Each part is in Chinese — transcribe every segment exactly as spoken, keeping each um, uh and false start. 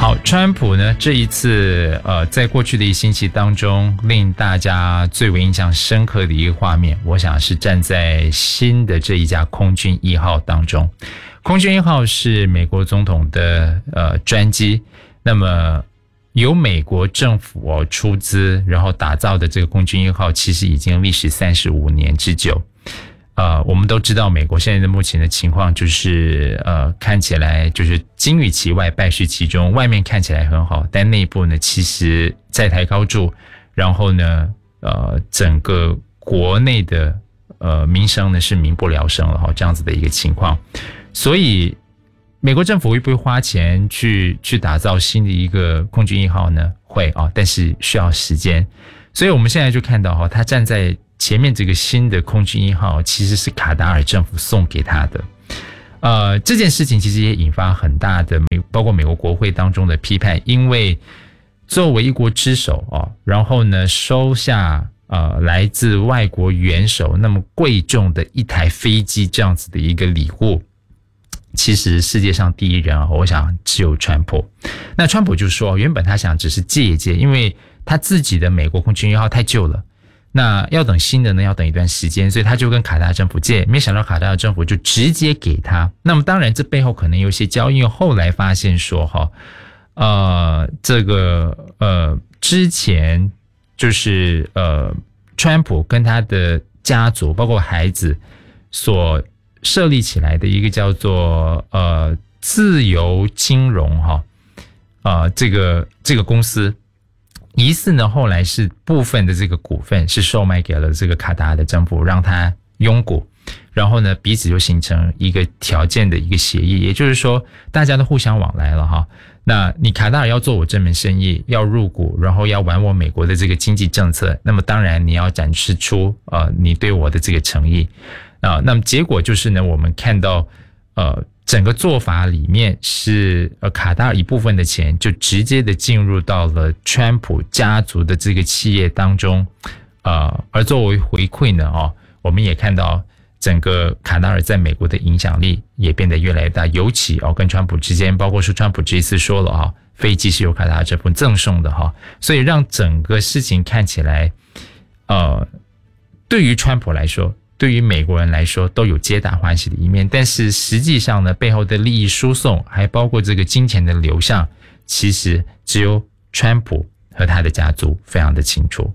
好，川普呢这一次呃，在过去的一星期当中，令大家最为印象深刻的一个画面，我想是站在新的这一架空军一号当中。空军一号是美国总统的呃专机，那么由美国政府哦出资，然后打造的这个空军一号，其实已经历时三十五年之久。呃，我们都知道美国现在的目前的情况就是呃，看起来就是金玉其外败絮其中，外面看起来很好，但内部呢其实债台高筑，然后呢呃，整个国内的呃民生呢是民不聊生了哈，这样子的一个情况。所以美国政府会不会花钱去去打造新的一个空军一号呢？会啊，但是需要时间。所以我们现在就看到哈，他站在前面这个新的空军一号其实是卡达尔政府送给他的，呃，这件事情其实也引发很大的美，包括美国国会当中的批判，因为作为一国之首啊，然后呢收下呃来自外国元首那么贵重的一台飞机这样子的一个礼物，其实世界上第一人啊，我想只有川普。那川普就说，原本他想只是借一借，因为他自己的美国空军一号太旧了。那要等新的呢，要等一段时间，所以他就跟卡达政府借，没想到卡达政府就直接给他。那么当然这背后可能有一些交易，因为后来发现说哈，呃，这个呃之前就是呃川普跟他的家族包括孩子所设立起来的一个叫做呃自由金融哈，呃这个这个公司。疑似呢，后来是部分的这个股份是售卖给了这个卡达尔的政府，让他拥股，然后呢，彼此就形成一个条件的一个协议，也就是说，大家都互相往来了哈。那你卡达尔要做我这门生意，要入股，然后要玩我美国的这个经济政策，那么当然你要展示出呃你对我的这个诚意啊、呃。那么结果就是呢，我们看到呃。整个做法里面是呃卡达尔一部分的钱就直接的进入到了川普家族的这个企业当中，呃，而作为回馈呢，哦，我们也看到整个卡达尔在美国的影响力也变得越来越大，尤其哦跟川普之间，包括说川普这一次说了哈、哦，飞机是由卡达尔政府赠送的哈、哦，所以让整个事情看起来，呃，对于川普来说。对于美国人来说都有皆大欢喜的一面，但是实际上呢，背后的利益输送还包括这个金钱的流向，其实只有川普和他的家族非常的清楚。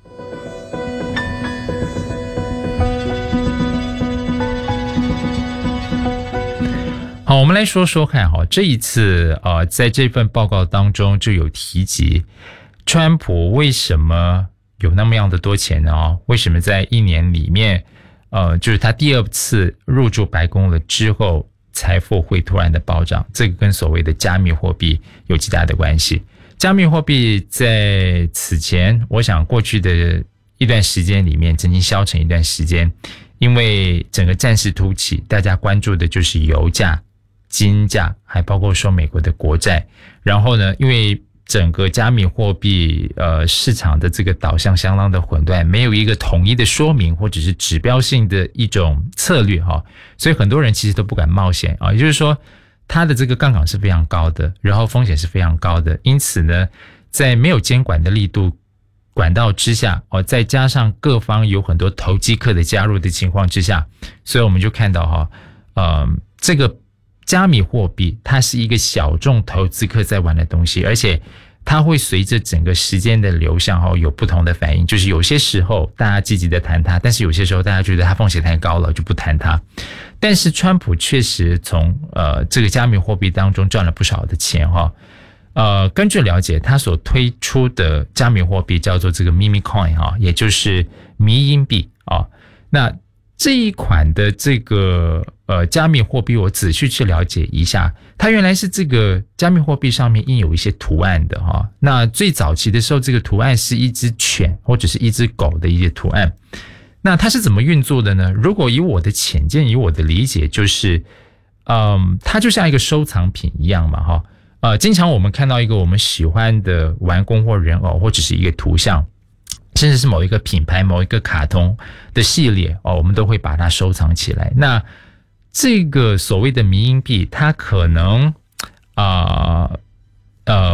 好，我们来说说看哈，这一次呃，在这份报告当中就有提及，川普为什么有那么样的多钱呢？为什么在一年里面？呃，就是他第二次入驻白宫了之后，财富会突然的暴涨，这个跟所谓的加密货币有极大的关系。加密货币在此前，我想过去的一段时间里面曾经消沉一段时间，因为整个战事突起，大家关注的就是油价、金价，还包括说美国的国债。然后呢，因为整个加密货币呃市场的这个导向相当的混乱，没有一个统一的说明或者是指标性的一种策略哈，所以很多人其实都不敢冒险啊，也就是说它的这个杠杆是非常高的，然后风险是非常高的，因此呢，在没有监管的力度管道之下哦，再加上各方有很多投机客的加入的情况之下，所以我们就看到哈，呃，这个加密货币它是一个小众投资客在玩的东西，而且它会随着整个时间的流向后有不同的反应，就是有些时候大家积极的谈它，但是有些时候大家觉得它风险太高了就不谈它。但是川普确实从呃这个加密货币当中赚了不少的钱哈。呃，根据了解，他所推出的加密货币叫做这个 Meme Coin 哈，也就是迷因币啊。那这一款的这个呃加密货币，我仔细去了解一下，它原来是这个加密货币上面印有一些图案的哈。那最早期的时候，这个图案是一只犬或者是一只狗的一些图案。那它是怎么运作的呢？如果以我的浅见，以我的理解，就是嗯，它就像一个收藏品一样嘛哈。呃，经常我们看到一个我们喜欢的玩公或人偶，或者是一个图像，甚至是某一个品牌、某一个卡通的系列哦，我们都会把它收藏起来。那这个所谓的迷因币，它可能啊 呃, 呃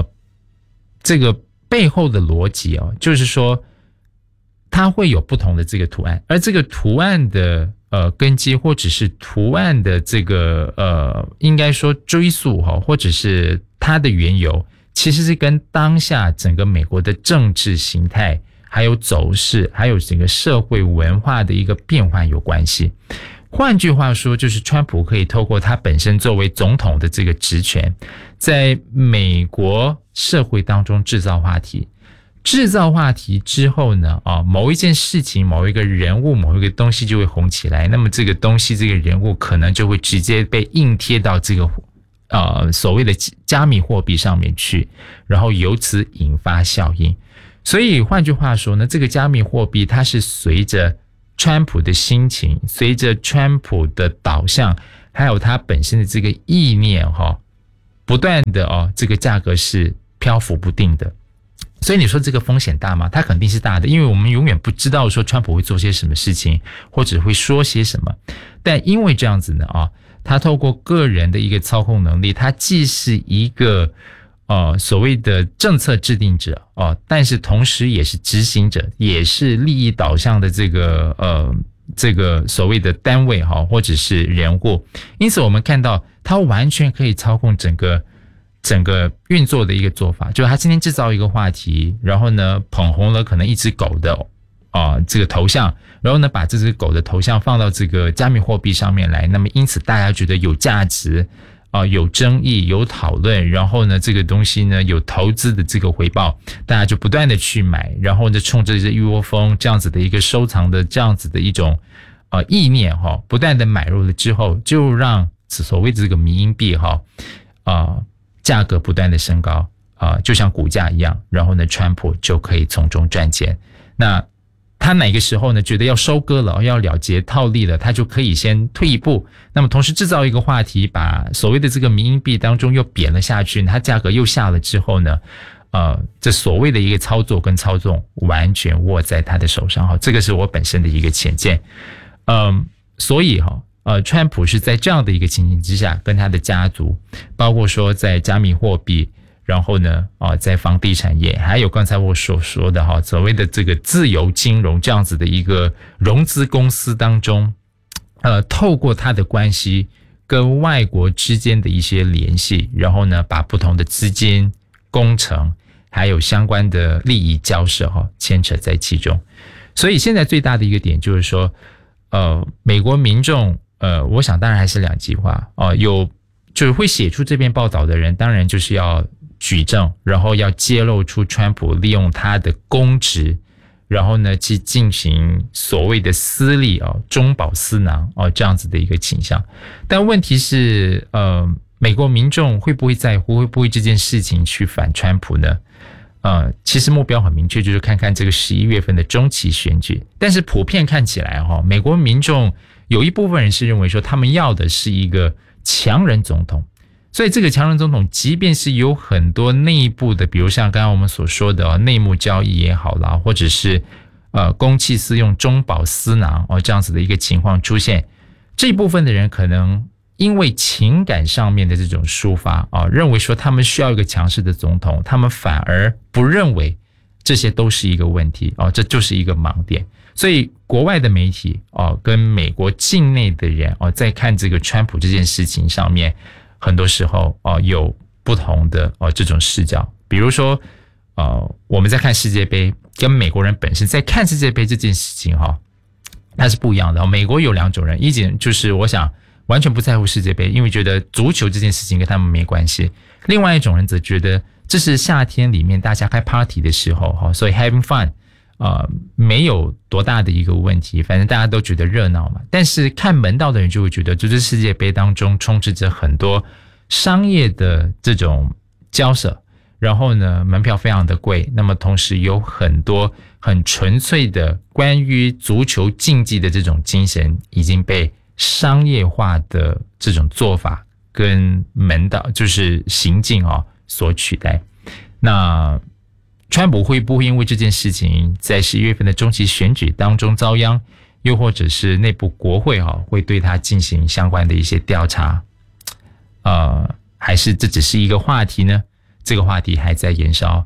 这个背后的逻辑哦，就是说它会有不同的这个图案，而这个图案的呃根基或者是图案的这个呃应该说追溯哈，或者是它的缘由，其实是跟当下整个美国的政治形态还有走势还有整个社会文化的一个变化有关系。换句话说，就是川普可以透过他本身作为总统的这个职权，在美国社会当中制造话题，制造话题之后呢，啊，某一件事情、某一个人物、某一个东西就会红起来，那么这个东西、这个人物可能就会直接被硬贴到这个呃所谓的加密货币上面去，然后由此引发效应。所以换句话说呢，这个加密货币它是随着川普的心情，随着川普的导向，还有他本身的这个意念哈、哦，不断的哦，这个价格是漂浮不定的。所以你说这个风险大吗？它肯定是大的，因为我们永远不知道说川普会做些什么事情，或者会说些什么。但因为这样子呢啊，他透过个人的一个操控能力，他既是一个呃，所谓的政策制定者哦，但是同时也是执行者，也是利益导向的这个呃这个所谓的单位哈，或者是人物。因此，我们看到他完全可以操控整个整个运作的一个做法，就是他今天制造一个话题，然后呢捧红了可能一只狗的啊、呃、这个头像，然后呢把这只狗的头像放到这个加密货币上面来，那么因此大家觉得有价值。啊、呃，有争议，有讨论，然后呢，这个东西呢有投资的这个回报，大家就不断的去买，然后呢，冲着这一窝蜂这样子的一个收藏的这样子的一种呃意念哈、哦，不断的买入了之后，就让所谓的这个迷因币哈啊、呃、价格不断的升高啊、呃，就像股价一样，然后呢，川普就可以从中赚钱。那他哪个时候呢觉得要收割了，要了结套利了，他就可以先退一步，那么同时制造一个话题，把所谓的这个民营币当中又贬了下去，它价格又下了之后呢呃，这所谓的一个操作跟操纵完全握在他的手上哈，这个是我本身的一个浅见。嗯，所以哈呃，川普是在这样的一个情形之下，跟他的家族，包括说在加密货币，然后呢，啊，在房地产业，还有刚才我所说的哈，所谓的这个自由金融这样子的一个融资公司当中，呃，透过他的关系跟外国之间的一些联系，然后呢，把不同的资金、工程还有相关的利益交涉哈，牵扯在其中。所以现在最大的一个点就是说，呃，美国民众，呃，我想当然还是两极化哦、呃，有就是会写出这篇报道的人，当然就是要举证，然后要揭露出川普利用他的公职，然后呢去进行所谓的私利啊、哦、中饱私囊啊、哦、这样子的一个倾向。但问题是，呃，美国民众会不会在乎，会不会这件事情去反川普呢？呃，其实目标很明确，就是看看这个十一月份的中期选举。但是普遍看起来哈、哦，美国民众有一部分人是认为说，他们要的是一个强人总统。所以这个强人总统，即便是有很多内部的，比如像刚刚我们所说的、哦、内幕交易也好啦，或者是呃公器私用、中饱私囊哦这样子的一个情况出现，这一部分的人可能因为情感上面的这种抒发啊、哦，认为说他们需要一个强势的总统，他们反而不认为这些都是一个问题哦，这就是一个盲点。所以国外的媒体哦，跟美国境内的人哦，在看这个川普这件事情上面。很多时候哦、呃、有不同的哦、呃、这种视角，比如说呃我们在看世界杯，跟美国人本身在看世界杯这件事情哈、哦，它是不一样的。美国有两种人，一种就是我想完全不在乎世界杯，因为觉得足球这件事情跟他们没关系；另外一种人则觉得这是夏天里面大家开 party 的时候哈，所以 having fun。呃，没有多大的一个问题，反正大家都觉得热闹嘛。但是看门道的人就会觉得，就是世界杯当中充斥着很多商业的这种交涉，然后呢，门票非常的贵。那么同时有很多很纯粹的关于足球竞技的这种精神，已经被商业化的这种做法跟门道，就是行径啊、哦、所取代。那川普会不会因为这件事情在十一月份的中期选举当中遭殃，又或者是内部国会哈会对他进行相关的一些调查？呃，还是这只是一个话题呢？这个话题还在延烧啊、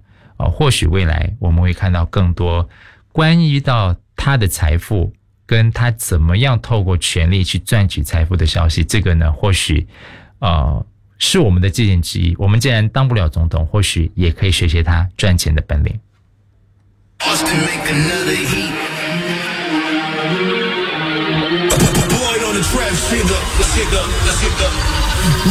好，或许未来我们会看到更多关于到他的财富跟他怎么样透过权力去赚取财富的消息。这个呢，或许呃是我们的借鉴之一。我们既然当不了总统，或许也可以学学他赚钱的本领。Boy on the trap, shigger, shigger, shigger.